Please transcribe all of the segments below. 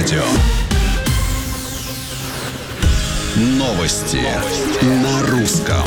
радио. Новости на русском.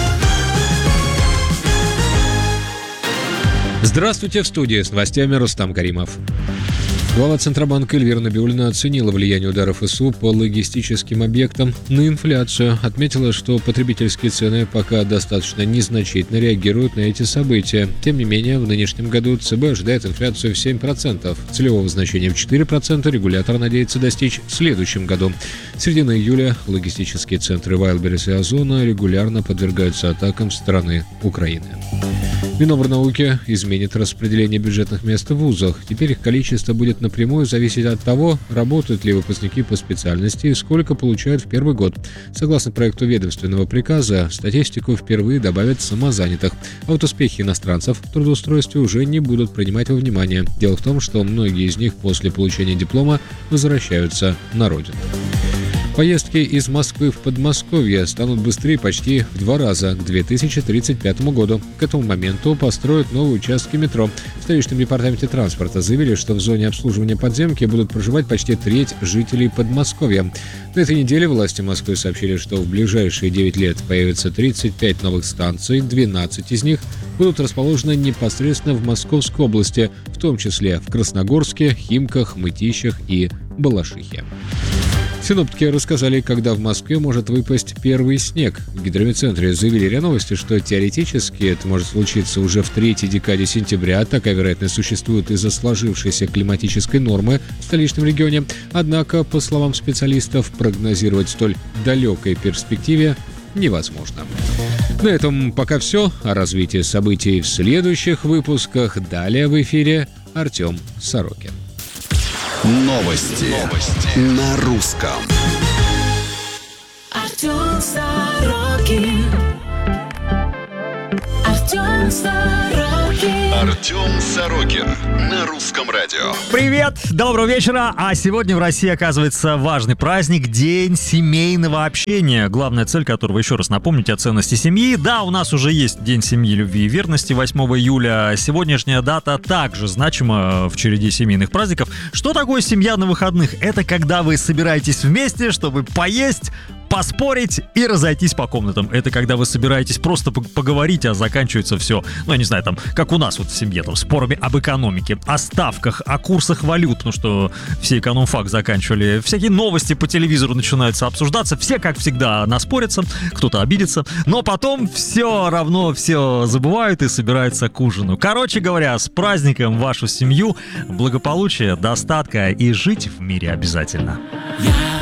Здравствуйте, в студии с новостями Рустам Каримов. Глава Центробанка Эльвира Набиуллина оценила влияние ударов ВСУ по логистическим объектам на инфляцию. Отметила, что потребительские цены пока достаточно незначительно реагируют на эти события. Тем не менее, в нынешнем году ЦБ ожидает инфляцию в 7%. Целевого значения в 4% регулятор надеется достичь в следующем году. С середины июля логистические центры Вайлдберрис и Озона регулярно подвергаются атакам со стороны Украины. Минобрнауки изменит распределение бюджетных мест в вузах. Теперь их количество будет напрямую зависеть от того, работают ли выпускники по специальности и сколько получают в первый год. Согласно проекту ведомственного приказа, в статистику впервые добавят самозанятых. А вот успехи иностранцев в трудоустройстве уже не будут принимать во внимание. Дело в том, что многие из них после получения диплома возвращаются на родину. Поездки из Москвы в Подмосковье станут быстрее почти в 2 раза к 2035 году. К этому моменту построят новые участки метро. В столичном департаменте транспорта заявили, что в зоне обслуживания подземки будут проживать почти треть жителей Подмосковья. На этой неделе власти Москвы сообщили, что в ближайшие 9 лет появится 35 новых станций, 12 из них будут расположены непосредственно в Московской области, в том числе в Красногорске, Химках, Мытищах и Балашихе. Синоптики рассказали, когда в Москве может выпасть первый снег. В гидрометцентре заявили РИА Новости, что теоретически это может случиться уже в 3-й декаде сентября. Такая вероятность существует из-за сложившейся климатической нормы в столичном регионе. Однако, по словам специалистов, прогнозировать в столь далекой перспективе невозможно. На этом пока все. О развитии событий в следующих выпусках. Далее в эфире Артем Сорокин. Новости на русском. Артем Сорокин. Артем Сорокин. Артем Сорокин на русском радио. Привет, доброго вечера. А сегодня в России, оказывается, важный праздник — День семейного общения. Главная цель которого, еще раз напомнить, о ценности семьи. Да, у нас уже есть День семьи, любви и верности 8 июля. Сегодняшняя дата также значима в череде семейных праздников. Что такое семья на выходных? Это когда вы собираетесь вместе, чтобы поесть, поспорить и разойтись по комнатам. Это когда вы собираетесь просто поговорить, а заканчивается все, я не знаю, там, как у нас вот в семье, там, спорами об экономике, о ставках, о курсах валют, потому что все экономфак заканчивали, всякие новости по телевизору начинаются обсуждаться, все, как всегда, наспорятся, кто-то обидится, но потом все равно все забывают и собираются к ужину. Короче говоря, с праздником вашу семью, благополучия, достатка и жить в мире обязательно. Я